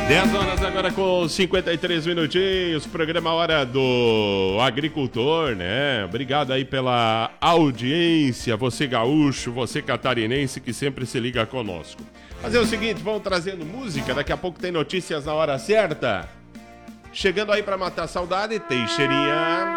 10 horas agora com 53 minutinhos, programa Hora do Agricultor, né? Obrigado aí pela audiência, você gaúcho, você catarinense que sempre se liga conosco. Fazer o seguinte, vamos trazendo música, daqui a pouco tem notícias na hora certa. Chegando aí pra matar a saudade, Teixeirinha.